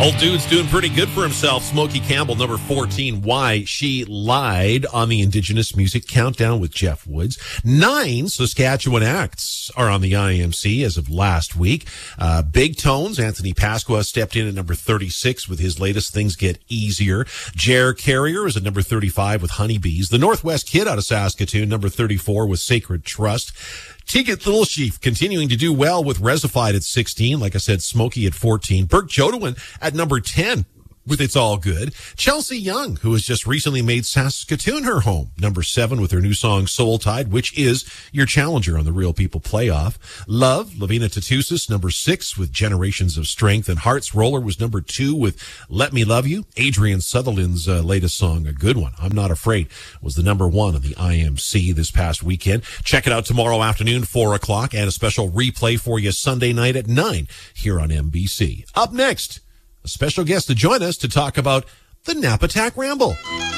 Old dude's doing pretty good for himself. Smokey Campbell, number 14, Why She Lied on the Indigenous Music Countdown with Jeff Woods. 9 Saskatchewan acts are on the IMC as of last week. Big Tones, Anthony Pasqua stepped in at number 36 with his latest Things Get Easier. Jer Carrier is at number 35 with Honeybees. The Northwest Kid out of Saskatoon, number 34 with Sacred Trust. Tegan Littlesheaf continuing to do well with Resified at 16. Like I said, Smokey at 14. Burke Jodwin at number 10 with It's All Good. Chelsea Young, who has just recently made Saskatoon her home, number 7 with her new song Soul Tide, which is your challenger on the Real People playoff. Love, Lavina Tatusis, number 6 with Generations of Strength. And Hearts Roller was number 2 with Let Me Love You. Adrian Sutherland's latest song, a good one, I'm Not Afraid, was the number 1 on the IMC this past weekend. Check it out tomorrow afternoon, 4 o'clock, and a special replay for you Sunday night at 9 here on MBC. Up next, a special guest to join us to talk about the Napatak Ramble.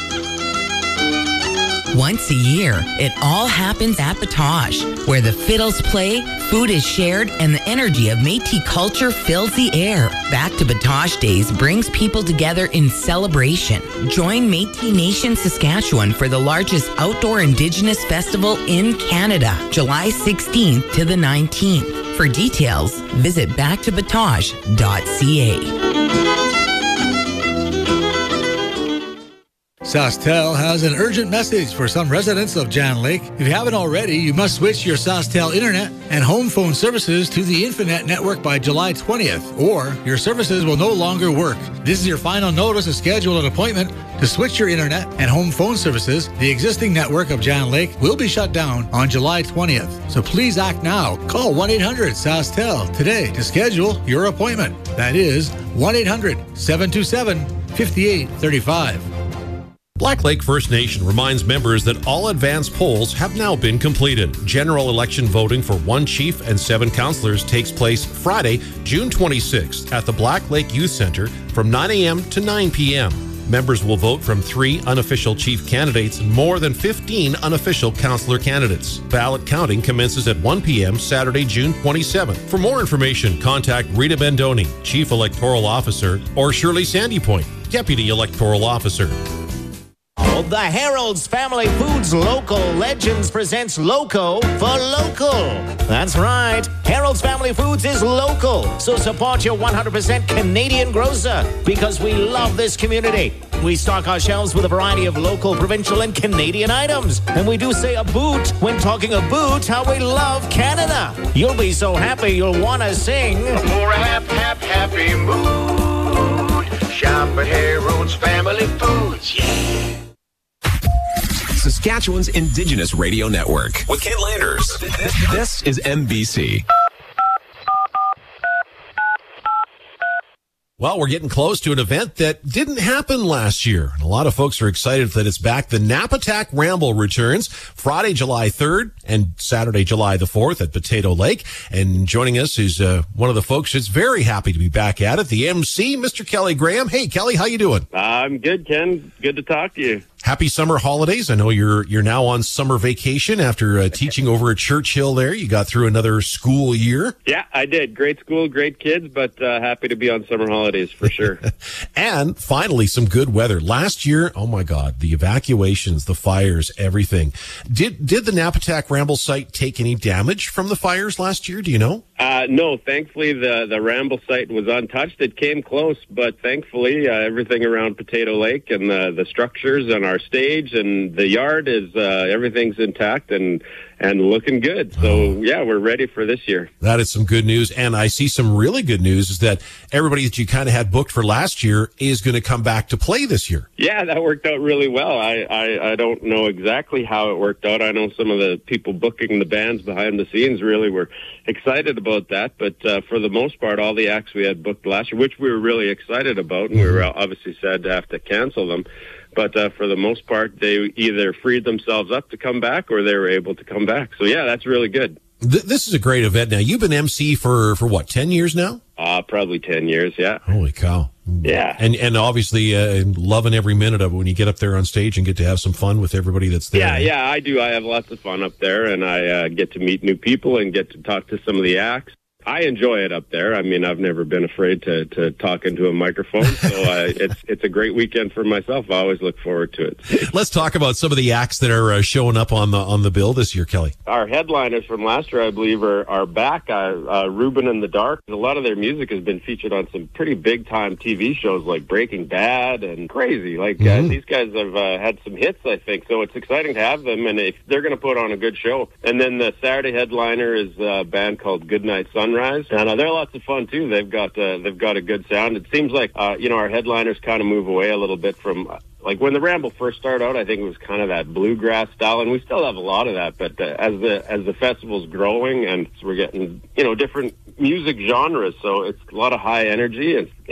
Once a year, it all happens at Batoche, where the fiddles play, food is shared, and the energy of Métis culture fills the air. Back to Batoche Days brings people together in celebration. Join Métis Nation Saskatchewan for the largest outdoor Indigenous festival in Canada, July 16th to the 19th. For details, visit backtobatoche.ca. SaskTel has an urgent message for some residents of Jan Lake. If you haven't already, you must switch your SaskTel internet and home phone services to the Infinet network by July 20th, or your services will no longer work. This is your final notice to schedule an appointment to switch your internet and home phone services. The existing network of Jan Lake will be shut down on July 20th. So please act now. Call 1-800-SaskTel today to schedule your appointment. That is 1-800-727-5835. Black Lake First Nation reminds members that all advance polls have now been completed. General election voting for 1 chief and 7 councillors takes place Friday, June 26th at the Black Lake Youth Centre from 9 a.m. to 9 p.m. Members will vote from 3 unofficial chief candidates and more than 15 unofficial councillor candidates. Ballot counting commences at 1 p.m. Saturday, June 27th. For more information, contact Rita Bendoni, Chief Electoral Officer, or Shirley Sandypoint, Deputy Electoral Officer. The Harold's Family Foods Local Legends presents Loco for Local. That's right. Harold's Family Foods is local. So support your 100% Canadian grocer because we love this community. We stock our shelves with a variety of local, provincial, and Canadian items. And we do say a boot when talking about how we love Canada. You'll be so happy you'll want to sing. For a happy mood, shop at Harold's Family Foods, yeah. Saskatchewan's Indigenous Radio Network with Ken Landers. This is MBC. Well, we're getting close to an event that didn't happen last year. A lot of folks are excited that it's back. The Napatak Ramble returns Friday, July 3rd and Saturday, July the 4th at Potato Lake. And joining us is one of the folks that's very happy to be back at it, the MC, Mr. Kelly Graham. Hey, Kelly, how you doing? I'm good, Ken. Good to talk to you. Happy summer holidays. I know you're now on summer vacation after teaching over at Churchill there. You got through another school year. Yeah, I did. Great school, great kids, but happy to be on summer holidays for sure. And finally, some good weather. Last year, oh my God, the evacuations, the fires, everything. Did the Napatak Ramble site take any damage from the fires last year? Do you know? No, thankfully the Ramble site was untouched. It came close, but thankfully everything around Potato Lake and the structures and our stage and the yard is everything's intact and looking good. So, yeah, we're ready for this year. That is some good news. And I see some really good news is that everybody that you kind of had booked for last year is going to come back to play this year. Yeah, that worked out really well. I don't know exactly how it worked out. I know some of the people booking the bands behind the scenes really were excited about that. But for the most part, all the acts we had booked last year, which we were really excited about, and we were obviously sad to have to cancel them. But for the most part, they either freed themselves up to come back or they were able to come back. So, yeah, that's really good. This is a great event. Now, you've been MC for what, 10 years now? Probably 10 years, yeah. Holy cow. Yeah. And obviously loving every minute of it when you get up there on stage and get to have some fun with everybody that's there. Yeah, I do. I have lots of fun up there, and I get to meet new people and get to talk to some of the acts. I enjoy it up there. I mean, I've never been afraid to talk into a microphone, so it's a great weekend for myself. I always look forward to it. Let's talk about some of the acts that are showing up on the bill this year, Kelly. Our headliners from last year, I believe, are back. Ruben and the Dark. A lot of their music has been featured on some pretty big-time TV shows like Breaking Bad and Crazy. Like, these guys have had some hits, I think, so it's exciting to have them, and if they're going to put on a good show. And then the Saturday headliner is a band called Goodnight Sunrise, and they're lots of fun too. They've got a good sound. It seems like our headliners kind of move away a little bit from like when the Ramble first started out. I think it was kind of that bluegrass style, and we still have a lot of that. But as the festival's growing and we're getting different music genres, so it's a lot of high energy and